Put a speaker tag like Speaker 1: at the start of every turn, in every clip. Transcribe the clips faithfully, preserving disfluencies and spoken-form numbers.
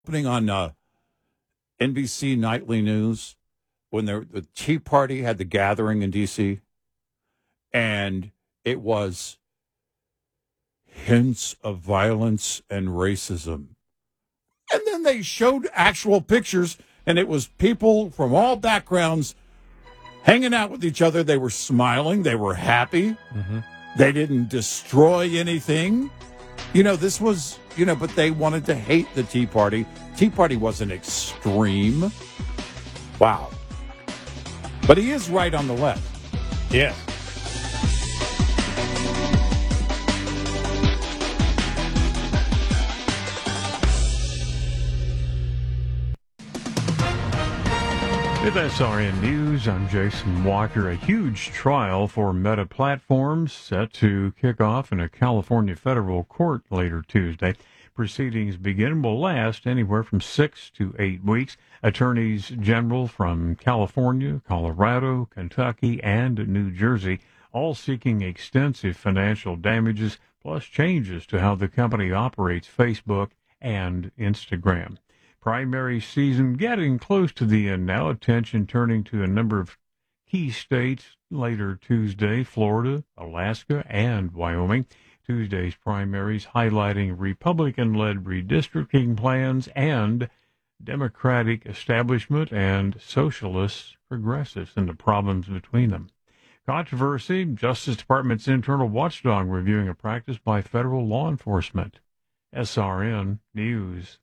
Speaker 1: Opening on uh, N B C Nightly News when the, the Tea Party had the gathering in D C, and it was hints of violence and racism. And then they showed actual pictures, and it was people from all backgrounds hanging out with each other. They were smiling. They were happy.
Speaker 2: Mm-hmm.
Speaker 1: They didn't destroy anything. You know, this was, you know, but they wanted to hate the Tea Party. Tea Party wasn't extreme. Wow. But he is right on the left.
Speaker 2: Yeah. With S R N News, I'm Jason Walker. A huge trial for Meta Platforms set to kick off in a California federal court later Tuesday. Proceedings begin and will last anywhere from six to eight weeks. Attorneys general from California, Colorado, Kentucky, and New Jersey, all seeking extensive financial damages, plus changes to how the company operates Facebook and Instagram. Primary season getting close to the end now. Attention turning to a number of key states later Tuesday: Florida, Alaska, and Wyoming. Tuesday's primaries highlighting Republican-led redistricting plans and Democratic establishment and socialist progressives and the problems between them. Controversy: Justice Department's internal watchdog reviewing a practice by federal law enforcement. S R N News.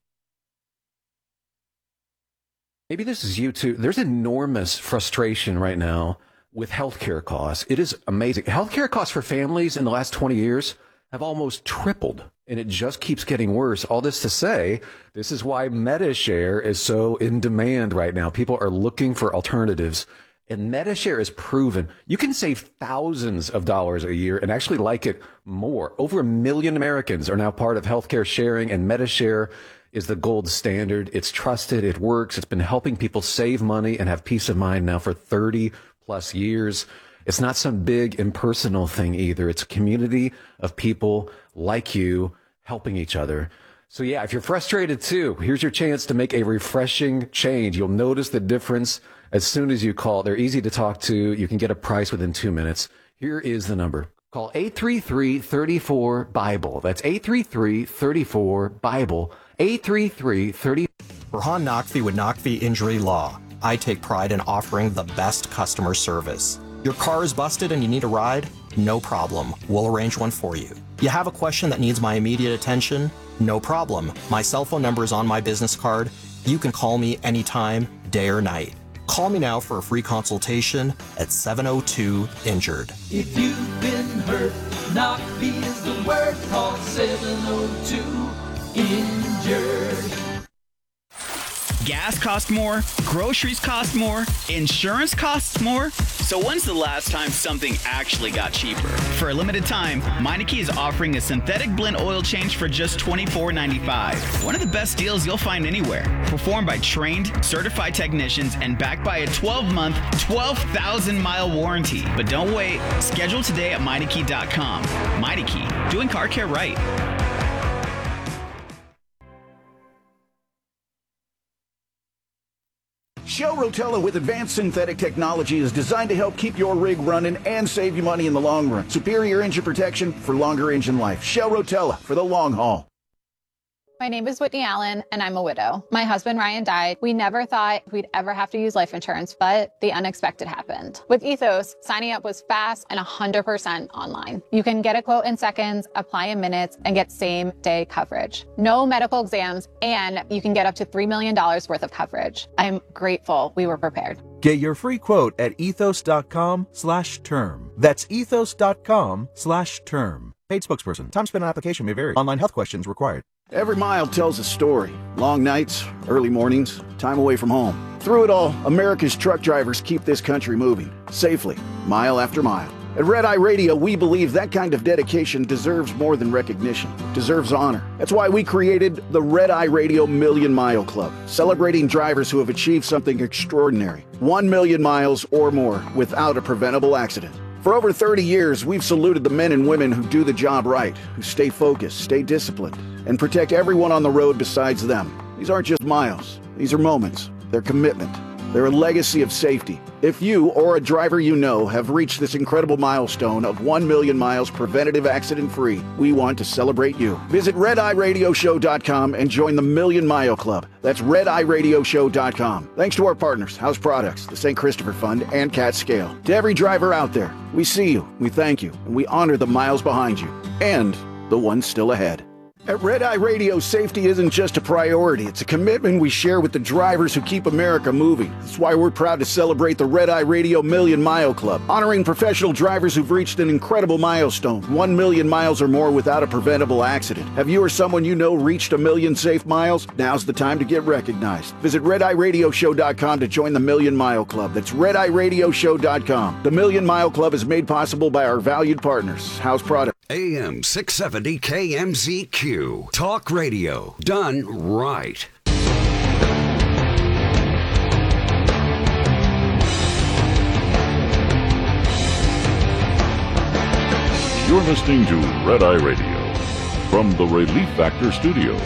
Speaker 3: Maybe this is you too. There's enormous frustration right now with healthcare costs. It is amazing. Healthcare costs for families in the last twenty years have almost tripled, and it just keeps getting worse. All this to say, this is why MediShare is so in demand right now. People are looking for alternatives, and MediShare is proven. You can save thousands of dollars a year and actually like it more. Over a million Americans are now part of healthcare sharing, and MediShare is the gold standard. It's trusted. It works. It's been helping people save money and have peace of mind now for thirty plus years. It's not some big impersonal thing either. It's a community of people like you helping each other. So yeah, if you're frustrated too, here's your chance to make a refreshing change. You'll notice the difference as soon as you call. They're easy to talk to. You can get a price within two minutes. Here is the number. Call eight three three, three four, BIBLE. That's eight three three, three four, BIBLE. eight three three, three four.
Speaker 4: Burhan Naqvi with Naqvi Injury Law. I take pride in offering the best customer service. Your car is busted and you need a ride? No problem. We'll arrange one for you. You have a question that needs my immediate attention? No problem. My cell phone number is on my business card. You can call me anytime, day or night. Call me now for a free consultation at seven oh two, injured.
Speaker 5: If you've been hurt, Naqvi is the word. Call seven oh two, injured.
Speaker 6: Gas costs more, groceries cost more, insurance costs more. So when's the last time something actually got cheaper? For a limited time, Meineke is offering a synthetic blend oil change for just twenty-four ninety-five. One of the best deals you'll find anywhere. Performed by trained, certified technicians and backed by a twelve-month, twelve thousand mile warranty. But don't wait. Schedule today at Meineke dot com. Meineke, doing car care right.
Speaker 7: Shell Rotella with advanced synthetic technology is designed to help keep your rig running and save you money in the long run. Superior engine protection for longer engine life. Shell Rotella for the long haul.
Speaker 8: My name is Whitney Allen, and I'm a widow. My husband, Ryan, died. We never thought we'd ever have to use life insurance, but the unexpected happened. With Ethos, signing up was fast and one hundred percent online. You can get a quote in seconds, apply in minutes, and get same-day coverage. No medical exams, and you can get up to three million dollars worth of coverage. I'm grateful we were prepared.
Speaker 9: Get your free quote at ethos.com slash term. That's ethos.com slash term. Paid spokesperson. Time spent on application may vary. Online health questions required.
Speaker 7: Every mile tells a story. Long nights, early mornings, time away from home. Through it all, America's truck drivers keep this country moving, safely, mile after mile. At Red Eye Radio, we believe that kind of dedication deserves more than recognition, deserves honor. That's why we created the Red Eye Radio Million Mile Club, celebrating drivers who have achieved something extraordinary. One million miles or more without a preventable accident. For over thirty years, we've saluted the men and women who do the job right, who stay focused, stay disciplined, and protect everyone on the road besides them. These aren't just miles. These are moments. They're commitment. They're a legacy of safety. If you or a driver you know have reached this incredible milestone of one million miles preventative accident-free, we want to celebrate you. Visit red eye radio show dot com and join the Million Mile Club. That's red eye radio show dot com. Thanks to our partners, House Products, the Saint Christopher Fund, and Cat Scale. To every driver out there, we see you, we thank you, and we honor the miles behind you and the ones still ahead. At Red Eye Radio, safety isn't just a priority. It's a commitment we share with the drivers who keep America moving. That's why we're proud to celebrate the Red Eye Radio Million Mile Club, honoring professional drivers who've reached an incredible milestone, one million miles or more without a preventable accident. Have you or someone you know reached a million safe miles? Now's the time to get recognized. Visit red eye radio show dot com to join the Million Mile Club. That's red eye radio show dot com. The Million Mile Club is made possible by our valued partners, House Products.
Speaker 10: A M six seventy K M Z Q. Talk radio done right.
Speaker 11: You're listening to Red Eye Radio from the Relief Factor Studios.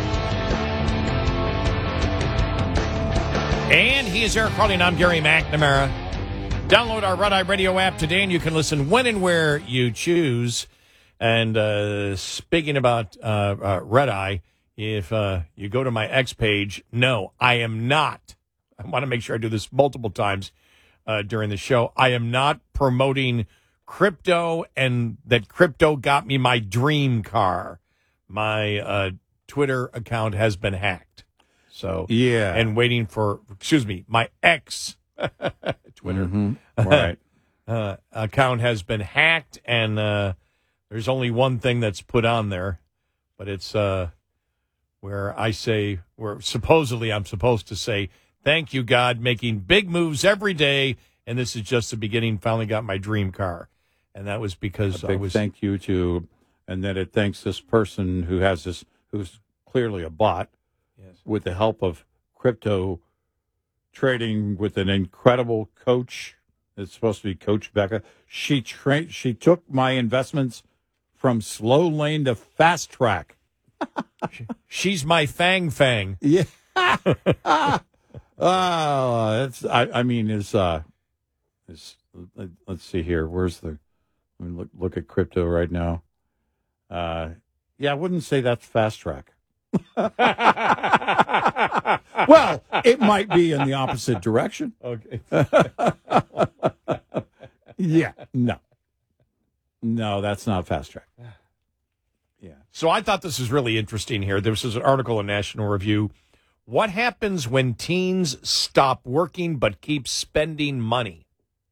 Speaker 12: And he is Eric Harley, and I'm Gary McNamara. Download our Red Eye Radio app today, and you can listen when and where you choose. And uh, speaking about uh, uh, Red Eye, if uh, you go to my X page, no, I am not. I want to make sure I do this multiple times uh, during the show. I am not promoting crypto and that crypto got me my dream car. My uh, Twitter account has been hacked. So,
Speaker 1: yeah.
Speaker 12: And waiting for, excuse me, my X Twitter
Speaker 1: mm-hmm. right.
Speaker 12: uh, account has been hacked, and uh, there's only one thing that's put on there, but it's uh, where I say, where supposedly I'm supposed to say, thank you, God, making big moves every day, and this is just the beginning. Finally got my dream car. And that was because
Speaker 1: a big
Speaker 12: I was.
Speaker 1: Thank you to, and then it thanks this person who has this, who's clearly a bot,
Speaker 12: yes,
Speaker 1: with the help of crypto trading with an incredible coach. It's supposed to be Coach Becca. She tra- She took my investments from slow lane to fast track.
Speaker 12: She's my Fang Fang.
Speaker 1: Yeah. Oh, it's. I, I mean, is uh, is. Let's see here. Where's the? Let me look look at crypto right now. Uh, yeah, I wouldn't say that's fast track. Well, it might be in the opposite direction.
Speaker 12: Okay.
Speaker 1: Yeah. No. No, that's not fast track. Yeah.
Speaker 12: So I thought this was really interesting here. This is an article in National Review. What happens when teens stop working but keep spending money?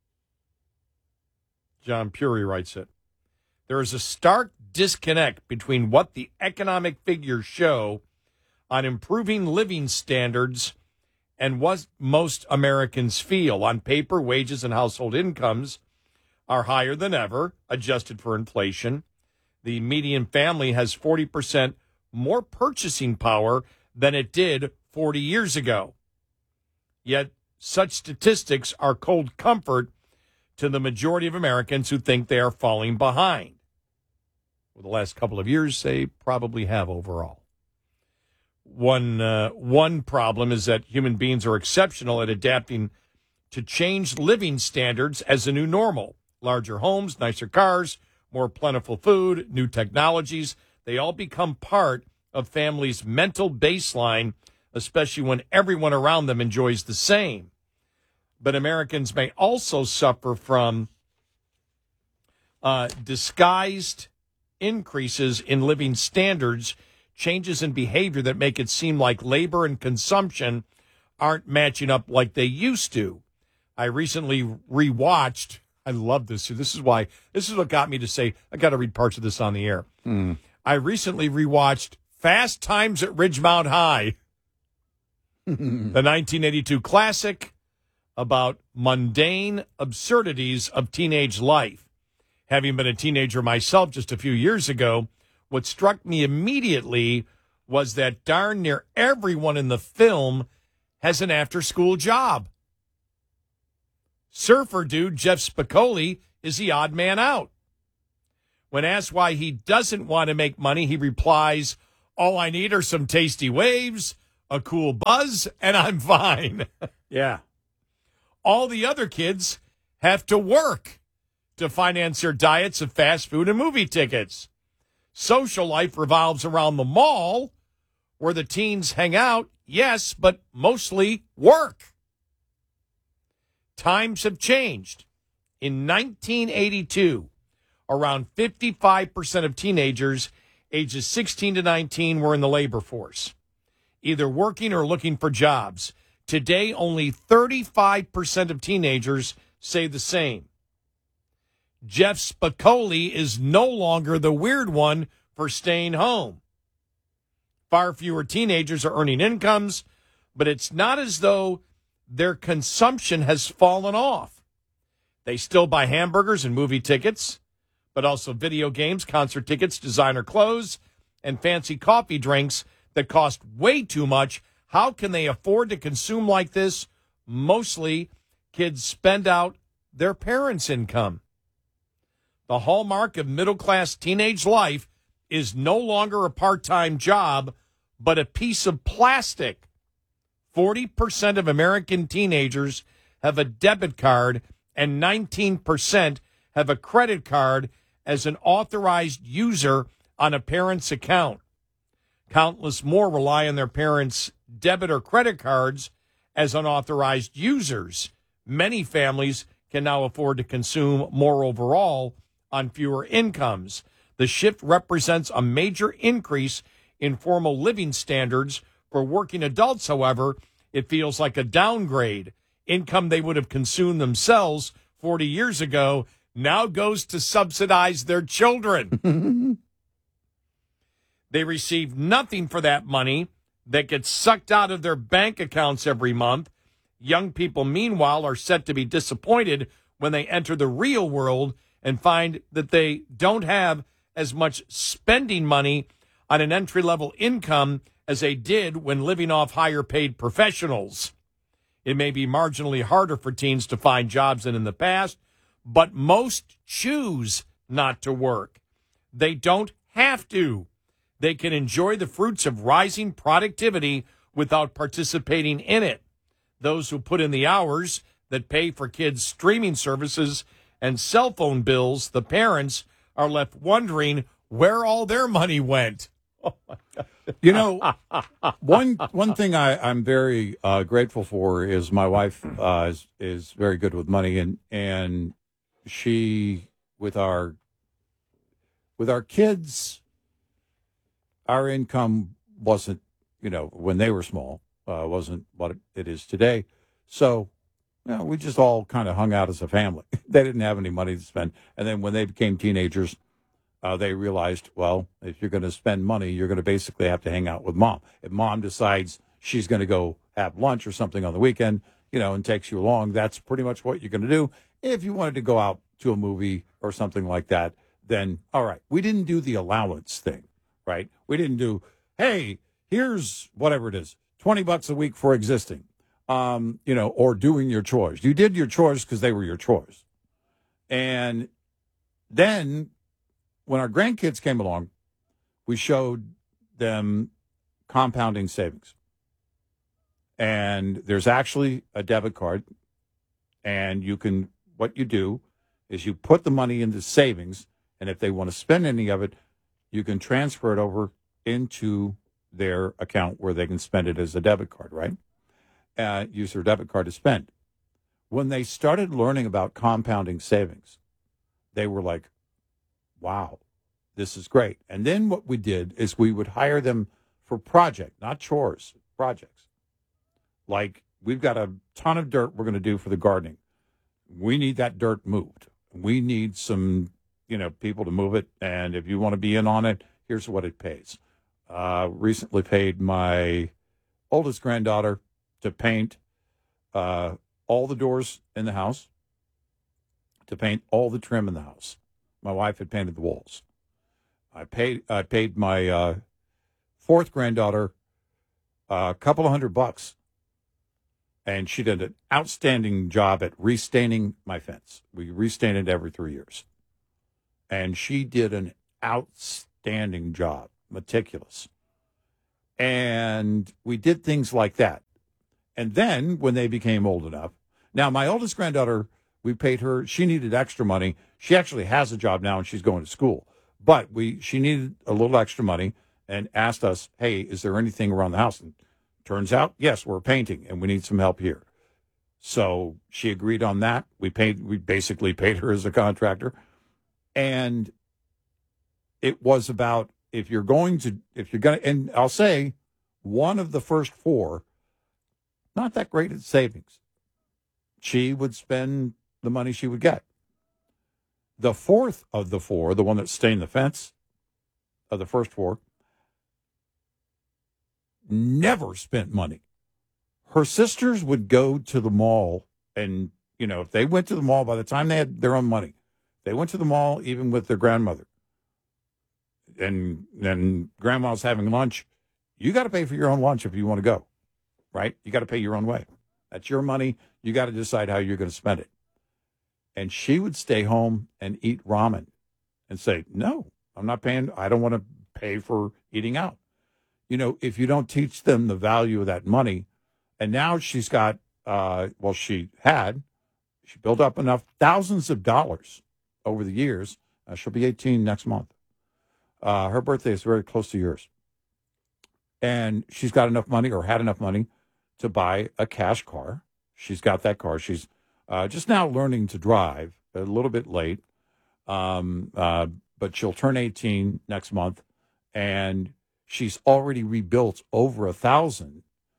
Speaker 12: John Puri writes it. There is a stark disconnect between what the economic figures show on improving living standards and what most Americans feel. On paper, wages and household incomes are higher than ever, adjusted for inflation. The median family has forty percent more purchasing power than it did forty years ago. Yet such statistics are cold comfort to the majority of Americans who think they are falling behind. For the last couple of years, they probably have overall. One, uh, one problem is that human beings are exceptional at adapting to changed living standards as a new normal. Larger homes, nicer cars, more plentiful food, new technologies, they all become part of families' mental baseline, especially when everyone around them enjoys the same. But Americans may also suffer from uh, disguised increases in living standards, changes in behavior that make it seem like labor and consumption aren't matching up like they used to. I recently rewatched, I love this. This is why, this is what got me to say, I got to read parts of this on the air.
Speaker 1: Mm.
Speaker 12: I recently rewatched Fast Times at Ridgemount High, the nineteen eighty-two classic about mundane absurdities of teenage life. Having been a teenager myself just a few years ago, what struck me immediately was that darn near everyone in the film has an after-school job. Surfer dude Jeff Spicoli is the odd man out. When asked why he doesn't want to make money, he replies, all I need are some tasty waves, a cool buzz, and I'm fine.
Speaker 1: Yeah.
Speaker 12: All the other kids have to work to finance their diets of fast food and movie tickets. Social life revolves around the mall, where the teens hang out, yes, but mostly work. Times have changed. In nineteen eighty-two, around fifty-five percent of teenagers ages sixteen to nineteen were in the labor force, either working or looking for jobs. Today, only thirty-five percent of teenagers say the same. Jeff Spicoli is no longer the weird one for staying home. Far fewer teenagers are earning incomes, but it's not as though their consumption has fallen off. They still buy hamburgers and movie tickets, but also video games, concert tickets, designer clothes, and fancy coffee drinks that cost way too much. How can they afford to consume like this? Mostly, kids spend out their parents' income. The hallmark of middle-class teenage life is no longer a part-time job, but a piece of plastic. forty percent of American teenagers have a debit card, and nineteen percent have a credit card as an authorized user on a parent's account. Countless more rely on their parents' debit or credit cards as unauthorized users. Many families can now afford to consume more overall on fewer incomes. The shift represents a major increase in formal living standards. For working adults, however, it feels like a downgrade. Income they would have consumed themselves forty years ago now goes to subsidize their children. They receive nothing for that money that gets sucked out of their bank accounts every month. Young people, meanwhile, are set to be disappointed when they enter the real world and find that they don't have as much spending money on an entry-level income as they did when living off higher-paid professionals. It may be marginally harder for teens to find jobs than in the past, but most choose not to work. They don't have to. They can enjoy the fruits of rising productivity without participating in it. Those who put in the hours that pay for kids' streaming services and cell phone bills, the parents, are left wondering where all their money went. Oh, my God.
Speaker 1: You know, one one thing I, I'm very uh, grateful for is my wife uh, is, is very good with money, and and she with our with our kids, our income wasn't, you know, when they were small, uh, wasn't what it is today. So, you know, we just all kind of hung out as a family. They didn't have any money to spend, and then when they became teenagers, Uh, they realized, well, if you're going to spend money, you're going to basically have to hang out with mom. If mom decides she's going to go have lunch or something on the weekend, you know, and takes you along, that's pretty much what you're going to do. If you wanted to go out to a movie or something like that, then, all right. We didn't do the allowance thing, right? We didn't do, hey, here's whatever it is, twenty bucks a week for existing, um, you know, or doing your chores. You did your chores because they were your chores. And then when our grandkids came along, we showed them compounding savings. And there's actually a debit card. And you can, what you do is you put the money into savings. And if they want to spend any of it, you can transfer it over into their account where they can spend it as a debit card, right? Uh, use their debit card to spend. When they started learning about compounding savings, they were like, wow, this is great. And then what we did is we would hire them for project, not chores, projects. Like, we've got a ton of dirt we're going to do for the gardening. We need that dirt moved. We need some, you know, people to move it. And if you want to be in on it, here's what it pays. Uh, recently paid my oldest granddaughter to paint uh, all the doors in the house, to paint all the trim in the house. My wife had painted the walls. I paid I paid my uh, fourth granddaughter a couple of hundred bucks, and she did an outstanding job at restaining my fence. We restain it every three years. And she did an outstanding job, meticulous. And we did things like that. And then when they became old enough, now my oldest granddaughter, we paid her, she needed extra money. She actually has a job now and she's going to school. But we she needed a little extra money and asked us, hey, is there anything around the house? And turns out, yes, we're painting and we need some help here. So she agreed on that. We paid, we basically paid her as a contractor. And it was about, if you're going to, if you're going to, and I'll say one of the first four, not that great at savings. She would spend the money she would get. The fourth of the four, the one that stained the fence of the first four, never spent money. Her sisters would go to the mall, and, you know, if they went to the mall, by the time they had their own money, they went to the mall even with their grandmother. And then grandma's having lunch. You got to pay for your own lunch if you want to go, right? You got to pay your own way. That's your money. You got to decide how you're going to spend it. And she would stay home and eat ramen and say, no, I'm not paying. I don't want to pay for eating out. You know, if you don't teach them the value of that money, and now she's got, uh, well, she had, she built up enough thousands of dollars over the years. Uh, she'll be eighteen next month. Uh, her birthday is very close to yours. And she's got enough money or had enough money to buy a cash car. She's got that car. She's uh, just now learning to drive, a little bit late. Um, uh, but she'll turn eighteen next month. And she's already rebuilt over a thousand.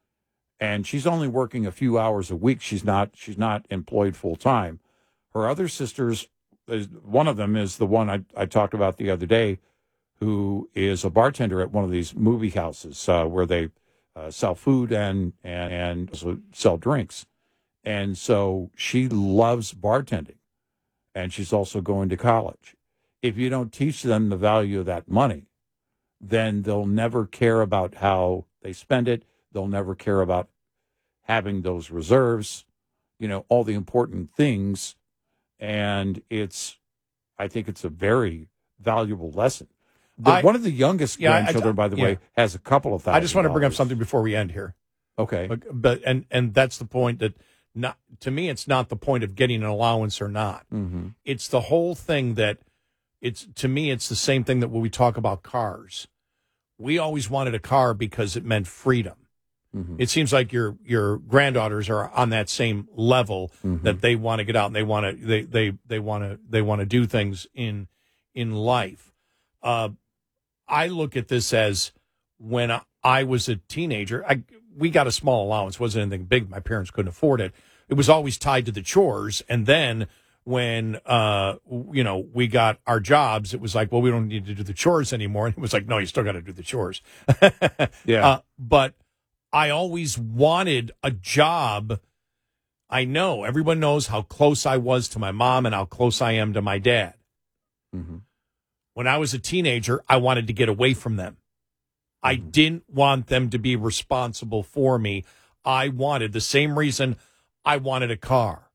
Speaker 1: And she's only working a few hours a week. She's not, she's not employed full time. Her other sisters, one of them is the one I, I talked about the other day, who is a bartender at one of these movie houses uh, where they uh, sell food and, and, and also sell drinks. And so she loves bartending, and she's also going to college. If you don't teach them the value of that money, then they'll never care about how they spend it. They'll never care about having those reserves, you know, all the important things. And it's, I think it's a very valuable lesson. The,
Speaker 12: I,
Speaker 1: one of the youngest
Speaker 12: yeah,
Speaker 1: grandchildren,
Speaker 12: I, I,
Speaker 1: by the
Speaker 12: yeah.
Speaker 1: way, has a couple of thousand.
Speaker 12: I just want to bring up
Speaker 1: dollars.
Speaker 12: something before we end here.
Speaker 1: Okay.
Speaker 12: But, but and and that's the point that not to me it's not the point of getting an allowance or not.
Speaker 1: Mm-hmm.
Speaker 12: It's the whole thing that it's to me it's the same thing that when we talk about cars. We always wanted a car because it meant freedom. Mm-hmm. It seems like your your granddaughters are on that same level mm-hmm. that they want to get out and they want to they they they want to they want to do things in in life. Uh, I look at this as when I was a teenager, I we got a small allowance. It wasn't anything big. My parents couldn't afford it. It was always tied to the chores. And then when, uh, you know, we got our jobs, it was like, well, we don't need to do the chores anymore. And it was like, no, you still got to do the chores.
Speaker 1: Yeah.
Speaker 12: Uh, but I always wanted a job. I know everyone knows how close I was to my mom and how close I am to my dad.
Speaker 1: Mm-hmm.
Speaker 12: When I was a teenager, I wanted to get away from them. I didn't want them to be responsible for me. I wanted the same reason I wanted a car.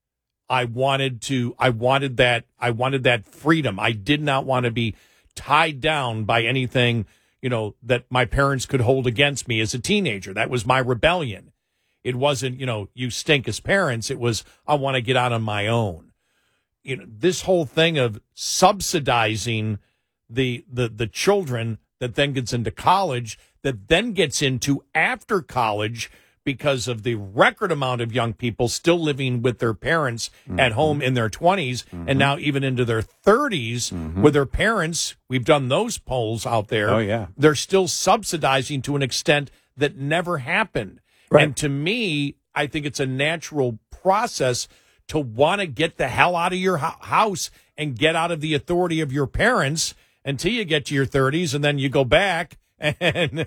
Speaker 12: I wanted to, I wanted that, I wanted that freedom. I did not want to be tied down by anything, you know, that my parents could hold against me as a teenager. That was my rebellion. It wasn't, you know, you stink as parents. It was, I want to get out on my own. You know, this whole thing of subsidizing the, the, the children that then gets into college, that then gets into after college because of the record amount of young people still living with their parents mm-hmm. at home in their twenties mm-hmm. and now even into their thirties mm-hmm. with their parents. We've done those polls out there.
Speaker 1: Oh, yeah.
Speaker 12: They're still subsidizing to an extent that never happened. Right. And to me, I think it's a natural process to want to get the hell out of your ho- house and get out of the authority of your parents until you get to your thirties, and then you go back and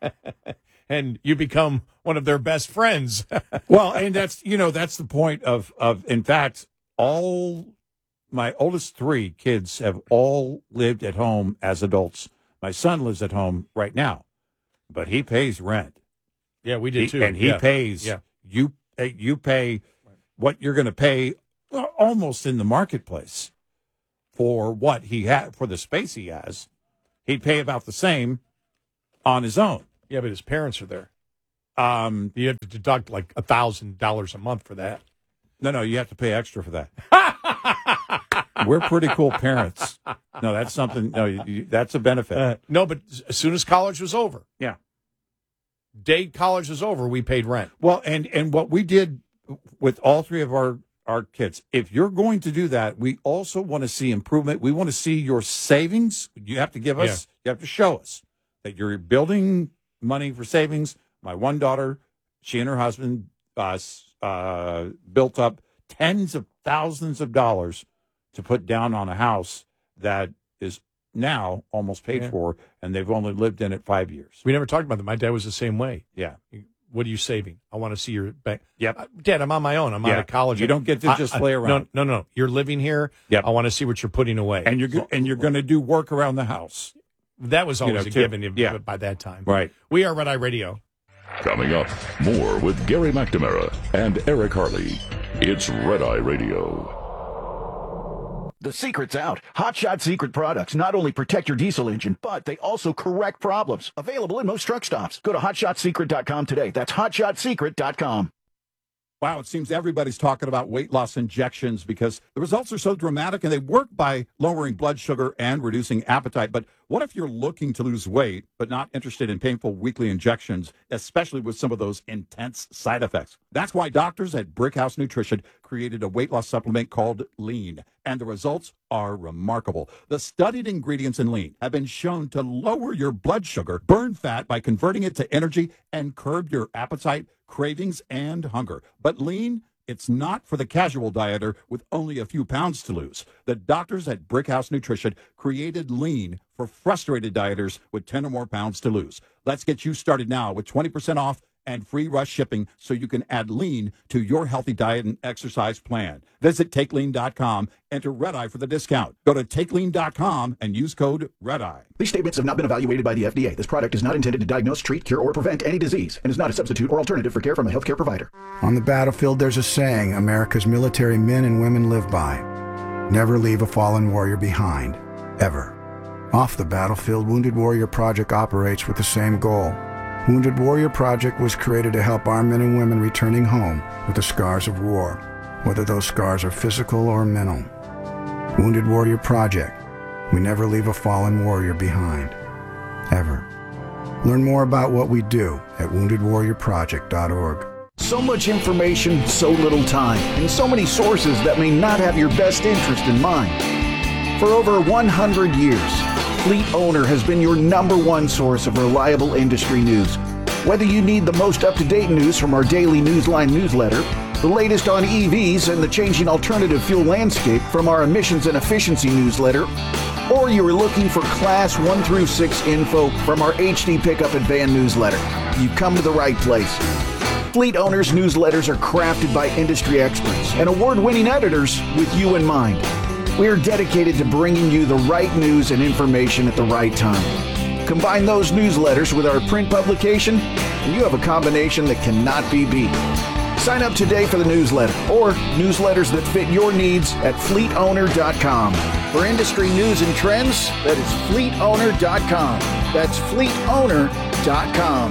Speaker 12: and you become one of their best friends.
Speaker 1: Well, and that's, you know, that's the point of, of, in fact, all my oldest three kids have all lived at home as adults. My son lives at home right now, but he pays rent.
Speaker 12: Yeah, we did
Speaker 1: he,
Speaker 12: too.
Speaker 1: And he
Speaker 12: yeah.
Speaker 1: pays,
Speaker 12: yeah.
Speaker 1: you, you pay what you're going to pay almost in the marketplace. For what he had, for the space he has, he'd pay about the same on his own.
Speaker 12: Yeah, but his parents are there.
Speaker 1: Um,
Speaker 12: You have to deduct like a thousand dollars a month for that.
Speaker 1: no, no, you have to pay extra for that. We're pretty cool parents. No, that's something. No, you, you, that's a benefit.
Speaker 12: Uh, no, but as soon as college was over,
Speaker 1: yeah.
Speaker 12: day college was over, we paid rent.
Speaker 1: Well, and and what we did with all three of our our kids, if you're going to do that, we also want to see improvement. We want to see your savings. You have to give us.
Speaker 12: Yeah.
Speaker 1: You have to show us that you're building money for savings. My one daughter, she and her husband uh, s- uh, built up tens of thousands of dollars to put down on a house that is now almost paid
Speaker 12: Yeah.
Speaker 1: for, and they've only lived in it five years.
Speaker 12: We never talked about that. My dad was the same way.
Speaker 1: Yeah.
Speaker 12: What are you saving? I want to see your bank.
Speaker 1: Yep.
Speaker 12: Uh, Dad, I'm on my own. I'm
Speaker 1: Yeah.
Speaker 12: out of college.
Speaker 1: You don't get to
Speaker 12: I-
Speaker 1: just
Speaker 12: I-
Speaker 1: play around.
Speaker 12: No, no, no. You're living here.
Speaker 1: Yep.
Speaker 12: I want to see what you're putting away.
Speaker 1: And you're go- and you're going to do work around the house.
Speaker 12: That was
Speaker 1: you
Speaker 12: always
Speaker 1: know,
Speaker 12: a
Speaker 1: too.
Speaker 12: given
Speaker 1: Yeah.
Speaker 12: by that time.
Speaker 1: Right.
Speaker 12: We are Red Eye Radio.
Speaker 11: Coming up, more with Gary McNamara and Eric Harley. It's Red Eye Radio.
Speaker 7: The secret's out. Hot Shot Secret products not only protect your diesel engine, but they also correct problems. Available in most truck stops. Go to hot shot secret dot com today. That's hot shot secret dot com.
Speaker 1: Wow, it seems everybody's talking about weight loss injections because the results are so dramatic and they work by lowering blood sugar and reducing appetite. But what if you're looking to lose weight but not interested in painful weekly injections, especially with some of those intense side effects? That's why doctors at Brickhouse Nutrition created a weight loss supplement called Lean, and the results are remarkable. The studied ingredients in Lean have been shown to lower your blood sugar, burn fat by converting it to energy, and curb your appetite, cravings, and hunger. But Lean, it's not for the casual dieter with only a few pounds to lose. The doctors at Brickhouse Nutrition created Lean for frustrated dieters with ten or more pounds to lose. Let's get you started now with twenty percent off and free rush shipping so you can add Lean to your healthy diet and exercise plan. Visit take lean dot com, enter Red Eye for the discount. Go to take lean dot com and use code Red Eye.
Speaker 7: These statements have not been evaluated by the F D A. This product is not intended to diagnose, treat, cure, or prevent any disease and is not a substitute or alternative for care from a healthcare provider.
Speaker 13: On the battlefield, there's a saying America's military men and women live by. Never leave a fallen warrior behind, ever. Off the battlefield, Wounded Warrior Project operates with the same goal. Wounded Warrior Project was created to help our men and women returning home with the scars of war, whether those scars are physical or mental. Wounded Warrior Project. We never leave a fallen warrior behind, ever. Learn more about what we do at wounded warrior project dot org.
Speaker 7: So much information, so little time, and so many sources that may not have your best interest in mind. For over one hundred years, Fleet Owner has been your number one source of reliable industry news. Whether you need the most up-to-date news from our daily Newsline newsletter, the latest on E Vs and the changing alternative fuel landscape from our emissions and efficiency newsletter, or you're looking for Class one through six info from our H D Pickup and Van newsletter, you've come to the right place. Fleet Owners newsletters are crafted by industry experts and award-winning editors with you in mind. We are dedicated to bringing you the right news and information at the right time. Combine those newsletters with our print publication, and you have a combination that cannot be beat. Sign up today for the newsletter or newsletters that fit your needs at fleet owner dot com. For industry news and trends, that is fleet owner dot com. That's fleet owner dot com.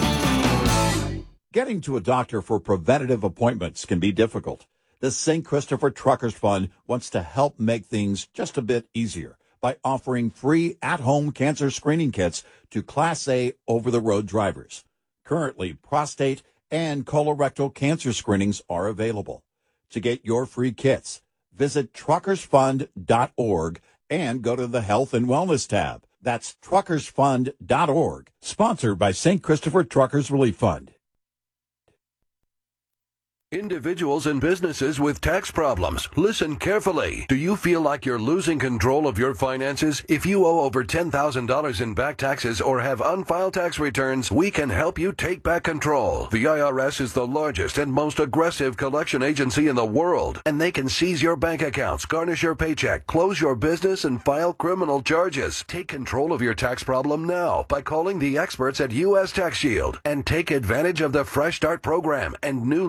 Speaker 1: Getting to a doctor for preventative appointments can be difficult. The Saint Christopher Truckers Fund wants to help make things just a bit easier by offering free at-home cancer screening kits to Class A over-the-road drivers. Currently, prostate and colorectal cancer screenings are available. To get your free kits, visit truckers fund dot org and go to the Health and Wellness tab. That's truckers fund dot org, sponsored by Saint Christopher Truckers Relief Fund.
Speaker 14: Individuals and businesses with tax problems, listen carefully. Do you feel like you're losing control of your finances? If you owe over ten thousand dollars in back taxes or have unfiled tax returns, we can help you take back control. The I R S is the largest and most aggressive collection agency in the world, and they can seize your bank accounts, garnish your paycheck, close your business, and file criminal charges. Take control of your tax problem now by calling the experts at U S Tax Shield and take advantage of the Fresh Start program and new laws that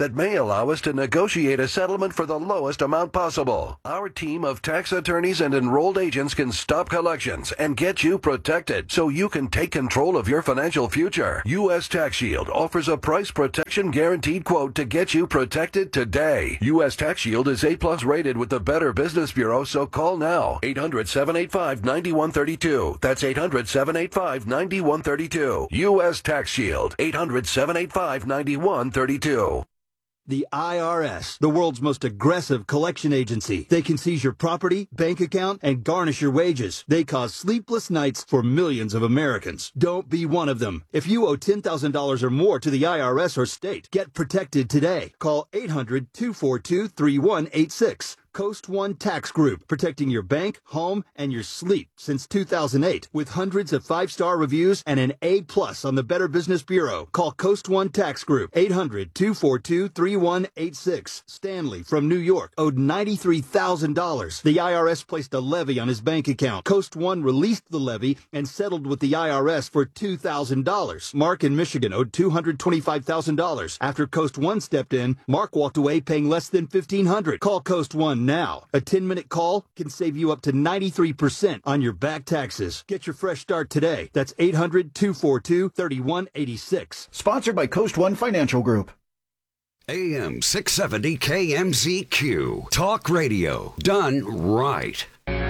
Speaker 14: that may allow us to negotiate a settlement for the lowest amount possible. Our team of tax attorneys and enrolled agents can stop collections and get you protected so you can take control of your financial future. U S Tax Shield offers a price protection guaranteed quote to get you protected today. U S Tax Shield is A plus rated with the Better Business Bureau, so call now. eight hundred, seven eight five, nine one three two. That's eight hundred, seven eight five, nine one three two. U S Tax Shield. eight hundred, seven eight five, nine one three two.
Speaker 15: The I R S, the world's most aggressive collection agency. They can seize your property, bank account, and garnish your wages. They cause sleepless nights for millions of Americans. Don't be one of them. If you owe ten thousand dollars or more to the I R S or state, get protected today. Call eight hundred, two four two, three one eight six. Coast One Tax Group, protecting your bank, home, and your sleep since two thousand eight. With hundreds of five-star reviews and an A plus on the Better Business Bureau. Call Coast One Tax Group, eight hundred, two four two, three one eight six. Stanley from New York owed ninety-three thousand dollars. The I R S placed a levy on his bank account. Coast One released the levy and settled with the I R S for two thousand dollars. Mark in Michigan owed two hundred twenty-five thousand dollars. After Coast One stepped in, Mark walked away paying less than fifteen hundred dollars. Call Coast One now. A ten-minute call can save you up to ninety-three percent on your back taxes. Get your fresh start today. That's eight hundred, two four two, three one eight six.
Speaker 7: Sponsored by Coast One Financial Group.
Speaker 10: A M six seventy K M Z Q. Talk radio done right.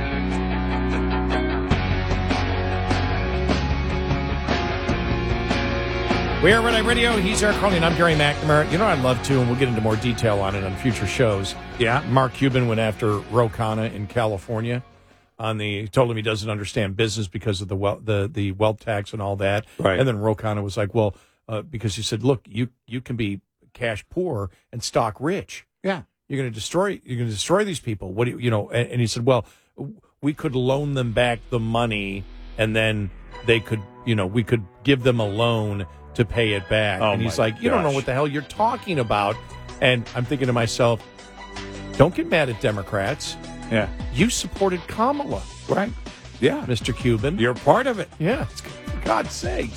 Speaker 12: We are Red Eye Radio. He's Eric Carly, and I'm Gary McNamara. You know what I'd love to, and we'll get into more detail on it on future shows.
Speaker 1: Yeah.
Speaker 12: Mark Cuban went after Ro Khanna in California. On the told him he doesn't understand business because of the wealth, the, the wealth tax and all that.
Speaker 1: Right.
Speaker 12: And then Ro Khanna was like, well, uh, because he said, look, you you can be cash poor and stock rich.
Speaker 1: Yeah.
Speaker 12: You're going to destroy. You're going to destroy these people. What do you, you know? And, and he said, well, we could loan them back the money, and then they could, you know, we could give them a loan to pay it back.
Speaker 1: Oh,
Speaker 12: and he's
Speaker 1: my
Speaker 12: like, you don't know
Speaker 1: gosh.
Speaker 12: what the hell you're talking about. And I'm thinking to myself, don't get mad at Democrats.
Speaker 1: Yeah.
Speaker 12: You supported Kamala.
Speaker 1: Right. Yeah.
Speaker 12: Mister Cuban.
Speaker 1: You're part of it.
Speaker 12: Yeah. It's, for God's sakes.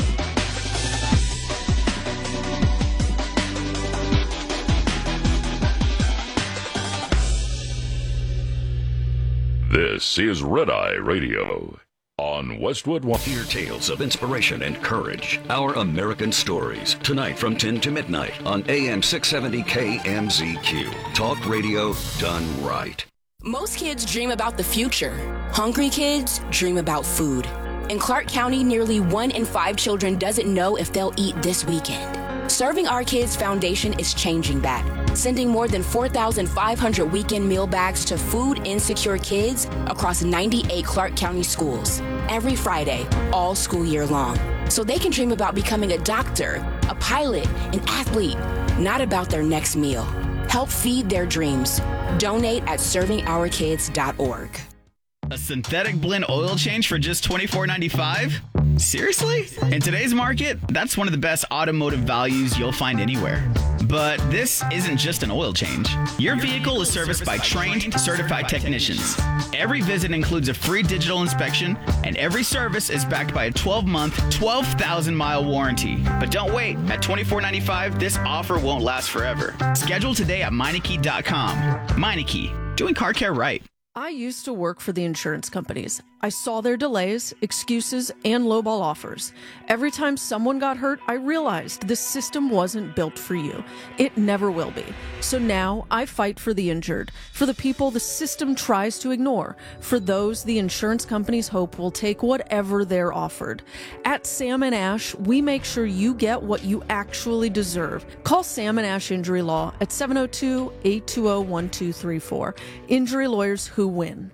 Speaker 11: This is Red Eye Radio on Westwood One.
Speaker 16: Hear tales of inspiration and courage. Our American Stories. Tonight from ten to midnight on A M six seventy K M Z Q. Talk radio done right.
Speaker 17: Most kids dream about the future. Hungry kids dream about food. In Clark County, nearly one in five children doesn't know if they'll eat this weekend. Serving Our Kids Foundation is changing that, sending more than four thousand five hundred weekend meal bags to food insecure kids across ninety-eight Clark County schools every Friday, all school year long, so they can dream about becoming a doctor, a pilot, an athlete, not about their next meal. Help feed their dreams. Donate at serving our kids dot org.
Speaker 6: A synthetic blend oil change for just twenty-four ninety-five? Seriously? In today's market, that's one of the best automotive values you'll find anywhere. But this isn't just an oil change. Your vehicle is serviced by trained, certified technicians. Every visit includes a free digital inspection, and every service is backed by a twelve-month, twelve thousand mile warranty. But don't wait. At twenty-four ninety-five, this offer won't last forever. Schedule today at Meineke dot com. Meineke, doing car care right.
Speaker 18: I used to work for the insurance companies. I saw their delays, excuses, and lowball offers. Every time someone got hurt, I realized this system wasn't built for you. It never will be. So now I fight for the injured, for the people the system tries to ignore, for those the insurance companies hope will take whatever they're offered. At Sam and Ash, we make sure you get what you actually deserve. Call Sam and Ash Injury Law at seven oh two, eight two oh, one two three four. Injury lawyers who win.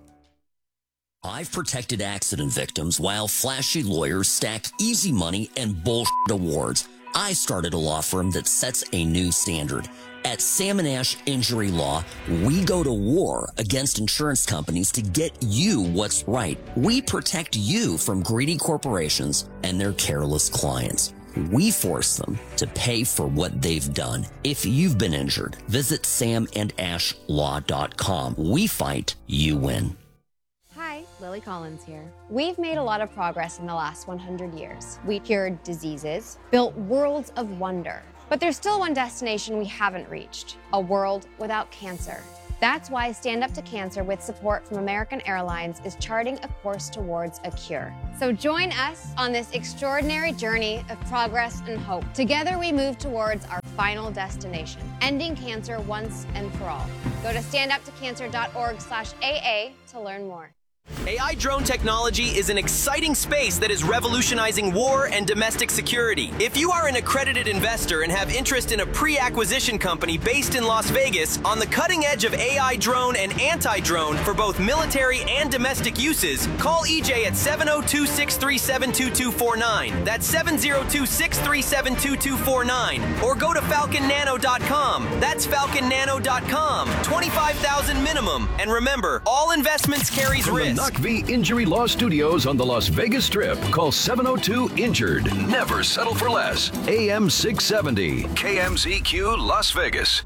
Speaker 19: I've protected accident victims while flashy lawyers stack easy money and bullshit awards. I started a law firm that sets a new standard. At Sam and Ash Injury Law, we go to war against insurance companies to get you what's right. We protect you from greedy corporations and their careless clients. We force them to pay for what they've done. If you've been injured, visit sam and ash law dot com. We fight, you win.
Speaker 20: Hi, Lily Collins here. We've made a lot of progress in the last one hundred years. We cured diseases, built worlds of wonder, But there's still one destination we haven't reached, a world without cancer. That's why Stand Up to Cancer, with support from American Airlines, is charting a course towards a cure. So join us on this extraordinary journey of progress and hope. Together we move towards our final destination, ending cancer once and for all. Go to stand up to cancer dot org slash A A to learn more.
Speaker 21: A I drone technology is an exciting space that is revolutionizing war and domestic security. If you are an accredited investor and have interest in a pre-acquisition company based in Las Vegas on the cutting edge of A I drone and anti-drone for both military and domestic uses, call E J at seven oh two, six three seven, two two four nine. That's seven oh two, six three seven, two two four nine. Or go to falcon nano dot com. That's falcon nano dot com. twenty-five thousand minimum. And remember, all investments carries
Speaker 16: From
Speaker 21: risk.
Speaker 16: the Knock V Injury Law Studios on the Las Vegas Strip. Call seven oh two injured. Never settle for less. A M six seventy. K M Z Q Las Vegas.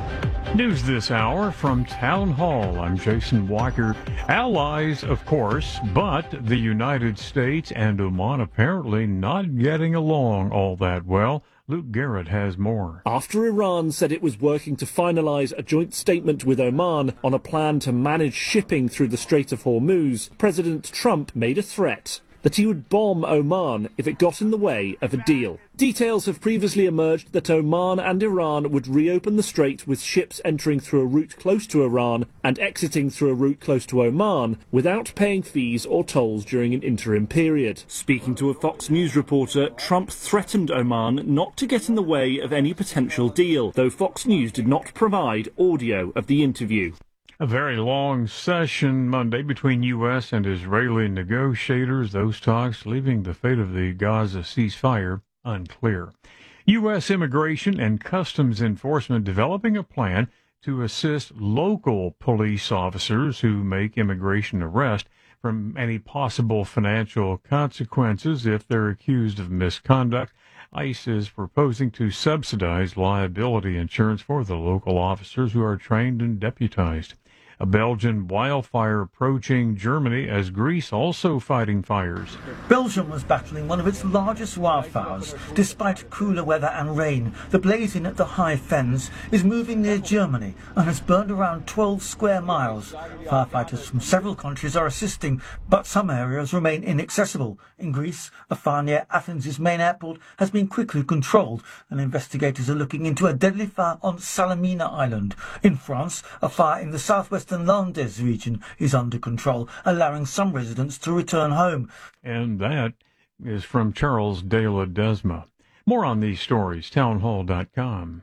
Speaker 2: News this hour from Town Hall. I'm Jason Walker. Allies, of course, but the United States and Oman apparently not getting along all that well. Luke Garrett has more.
Speaker 22: After Iran said it was working to finalize a joint statement with Oman on a plan to manage shipping through the Strait of Hormuz, President Trump made a threat that he would bomb Oman if it got in the way of a deal. Details have previously emerged that Oman and Iran would reopen the strait with ships entering through a route close to Iran and exiting through a route close to Oman without paying fees or tolls during an interim period. Speaking to a Fox News reporter, Trump threatened Oman not to get in the way of any potential deal, though Fox News did not provide audio of the interview.
Speaker 2: A very long session Monday between U S and Israeli negotiators, those talks leaving the fate of the Gaza ceasefire unclear. U S Immigration and Customs Enforcement developing a plan to assist local police officers who make immigration arrests from any possible financial consequences if they're accused of misconduct. ICE is proposing to subsidize liability insurance for the local officers who are trained and deputized. A Belgian wildfire approaching Germany as Greece also fighting fires.
Speaker 23: Belgium was battling one of its largest wildfires. Despite cooler weather and rain, the blazing at the High Fens is moving near Germany and has burned around twelve square miles. Firefighters from several countries are assisting, but some areas remain inaccessible. In Greece, a fire near Athens' main airport has been quickly controlled, and investigators are looking into a deadly fire on Salamina Island. In France, a fire in the southwest The Landes region is under control, allowing some residents to return home.
Speaker 2: And that is from Charles de Ledesma. More on these stories, townhall dot com.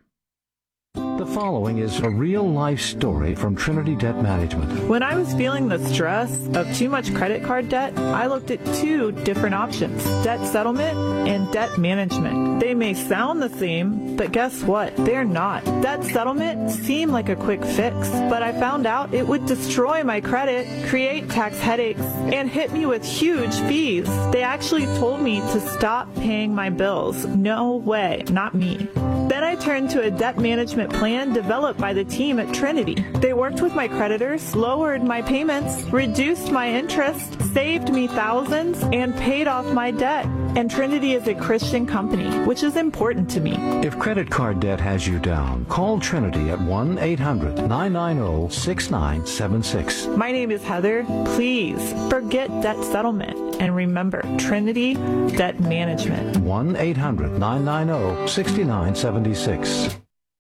Speaker 24: The following is a real-life story from Trinity Debt Management.
Speaker 25: When I was feeling the stress of too much credit card debt, I looked at two different options, debt settlement and debt management. They may sound the same, but guess what? They're not. Debt settlement seemed like a quick fix, but I found out it would destroy my credit, create tax headaches, and hit me with huge fees. They actually told me to stop paying my bills. No way, not me. Then I turned to a debt management plan developed by the team at Trinity. They worked with my creditors, lowered my payments, reduced my interest, saved me thousands, and paid off my debt. And Trinity is a Christian company, which is important to me.
Speaker 24: If credit card debt has you down, call Trinity at one eight hundred, nine nine zero, six nine seven six.
Speaker 25: My name is Heather. Please forget debt settlement and remember Trinity Debt Management.
Speaker 24: one eight hundred, nine nine zero, six nine seven six.